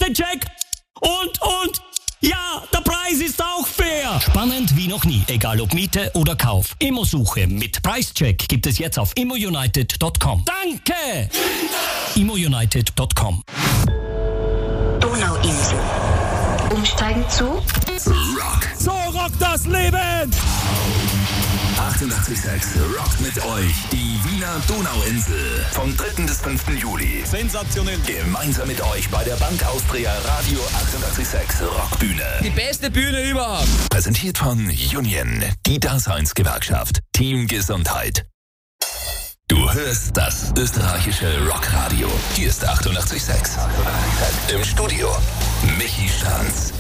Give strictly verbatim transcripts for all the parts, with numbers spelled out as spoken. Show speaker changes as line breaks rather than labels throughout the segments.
Check. Und, und, ja, der Preis ist auch fair.
Spannend wie noch nie, egal ob Miete oder Kauf. Immosuche mit Preischeck gibt es jetzt auf immounited Punkt com. Danke! immounited Punkt com.
Donauinsel. Umsteigen zu
Rock.
So rockt das Leben.
achtundachtzig Komma sechs rockt mit euch die Wiener Donauinsel. Vom dritten bis fünften Juli.
Sensationell.
Gemeinsam mit euch bei der Bank Austria Radio achtundachtzig Komma sechs Rockbühne.
Die beste Bühne überhaupt.
Präsentiert von Union, die Daseinsgewerkschaft. Team Gesundheit. Du hörst das österreichische Rockradio. Hier ist achtundachtzig Komma sechs. Im Studio Michi Stranz.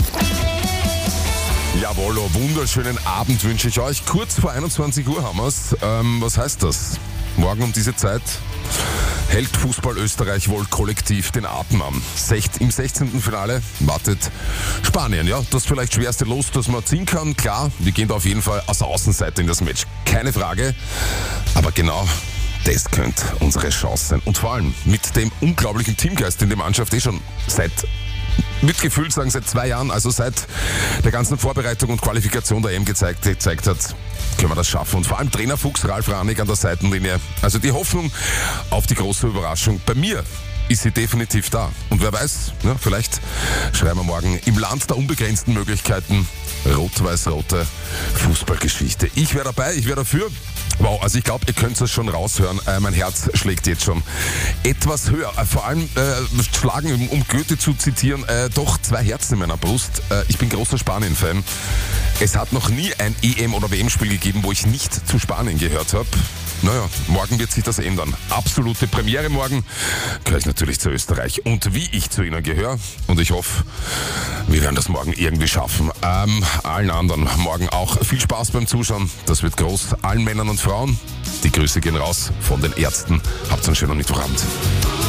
Jawollo, wunderschönen Abend wünsche ich euch. Kurz vor einundzwanzig Uhr haben wir's. Ähm, was heißt das? Morgen um diese Zeit hält Fußball Österreich wohl kollektiv den Atem an. Secht, Im sechzehnten Finale wartet Spanien. Ja, das vielleicht schwerste Los, das man ziehen kann. Klar, wir gehen da auf jeden Fall als Außenseiter in das Match. Keine Frage. Aber genau das könnte unsere Chance sein. Und vor allem mit dem unglaublichen Teamgeist, den die Mannschaft eh schon seit mit Gefühl sagen, seit zwei Jahren, also seit der ganzen Vorbereitung und Qualifikation der E M gezeigt, gezeigt hat, können wir das schaffen. Und vor allem Trainer Fuchs Ralf Rangnick an der Seitenlinie. Also die Hoffnung auf die große Überraschung. Bei mir ist sie definitiv da. Und wer weiß, ja, vielleicht schreiben wir morgen im Land der unbegrenzten Möglichkeiten rot-weiß-rote Fußballgeschichte. Ich wäre dabei, ich wäre dafür. Wow, also ich glaube, ihr könnt es schon raushören. Äh, mein Herz schlägt jetzt schon etwas höher. Äh, vor allem äh, schlagen, um, um Goethe zu zitieren, äh, doch zwei Herzen in meiner Brust. Äh, ich bin großer Spanien-Fan. Es hat noch nie ein E M- oder W M-Spiel gegeben, wo ich nicht zu Spanien gehört habe. Naja, morgen wird sich das ändern. Absolute Premiere morgen. Gehöre ich natürlich zu Österreich. Und wie ich zu Ihnen gehöre. Und ich hoffe, wir werden das morgen irgendwie schaffen. Ähm, allen anderen morgen auch viel Spaß beim Zuschauen. Das wird groß. Allen Männern und Frauen. Die Grüße gehen raus von den Ärzten. Habt einen schönen Mittwochabend.